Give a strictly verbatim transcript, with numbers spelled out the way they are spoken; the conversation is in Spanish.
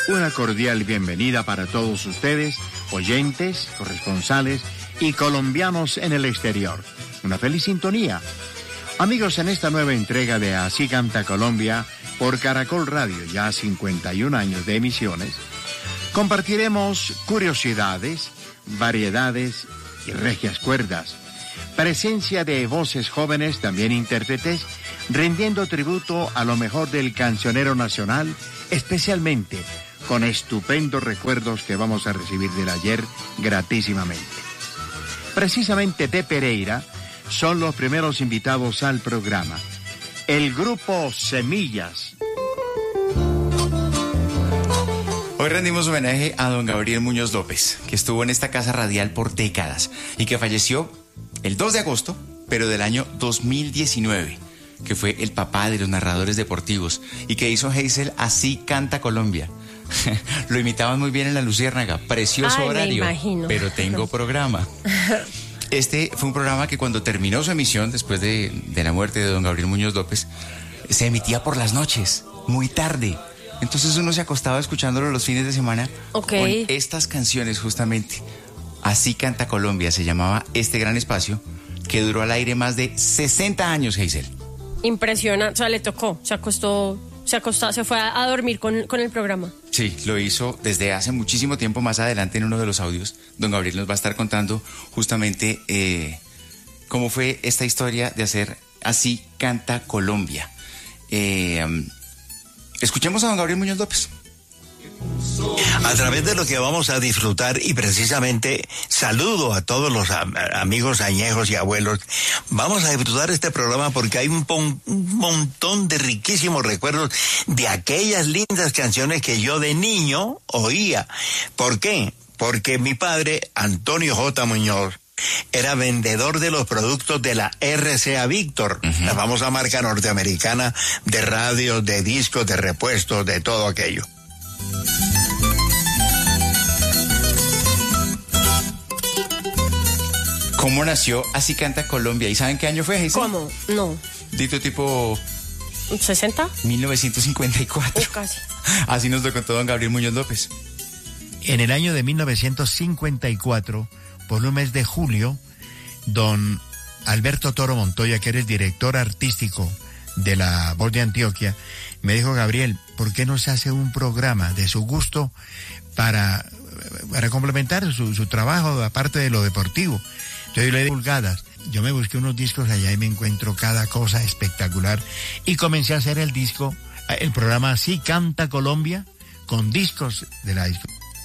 Una cordial bienvenida para todos ustedes, oyentes, corresponsales y colombianos en el exterior. Una feliz sintonía. Amigos, en esta nueva entrega de Así Canta Colombia por Caracol Radio, ya cincuenta y un años de emisiones, compartiremos curiosidades, variedades y regias cuerdas. Presencia de voces jóvenes, también intérpretes, rindiendo tributo a lo mejor del cancionero nacional, especialmente con estupendos recuerdos que vamos a recibir del ayer gratísimamente. Precisamente de Pereira son los primeros invitados al programa. El grupo Semillas. Hoy rendimos homenaje a don Gabriel Muñoz López, que estuvo en esta casa radial por décadas y que falleció el dos de agosto, pero del año dos mil diecinueve, que fue el papá de los narradores deportivos y que hizo Hazel Así Canta Colombia. Lo imitaban muy bien en La Luciérnaga, precioso Ay, horario, me imagino. pero tengo programa. Este fue un programa que cuando terminó su emisión, después de, de la muerte de don Gabriel Muñoz López, se emitía por las noches, muy tarde. Entonces uno se acostaba escuchándolo los fines de semana okay. con estas canciones justamente. Así Canta Colombia se llamaba este gran espacio que duró al aire más de sesenta años, Hazel. Impresionante, o sea, le tocó, se acostó, se acostó, se fue a, a dormir con, con el programa. Sí, lo hizo desde hace muchísimo tiempo. Más adelante en uno de los audios, don Gabriel nos va a estar contando justamente eh, cómo fue esta historia de hacer Así Canta Colombia. Eh, um, escuchemos a don Gabriel Muñoz López. A través de lo que vamos a disfrutar, y precisamente saludo a todos los am- amigos añejos y abuelos, vamos a disfrutar este programa porque hay un, pon- un montón de riquísimos recuerdos de aquellas lindas canciones que yo de niño oía. ¿Por qué? Porque mi padre, Antonio J. Muñoz, era vendedor de los productos de la R C A Víctor, uh-huh. la famosa marca norteamericana de radios, de discos, de repuestos, de todo aquello. ¿Cómo nació Así Canta Colombia? ¿Y saben qué año fue, Hazel? ¿Cómo? No. Dito tipo... ¿sesenta? mil novecientos cincuenta y cuatro. Oh, casi. Así nos lo contó don Gabriel Muñoz López. En el año de mil novecientos cincuenta y cuatro, por un mes de julio, don Alberto Toro Montoya, que era el director artístico de La Voz de Antioquia, me dijo: Gabriel, ¿por qué no se hace un programa de su gusto para, para complementar su, su trabajo, aparte de lo deportivo? Entonces yo le di pulgadas. Yo me busqué unos discos allá y me encuentro cada cosa espectacular. Y comencé a hacer el disco, el programa Así Canta Colombia, con discos de la disco.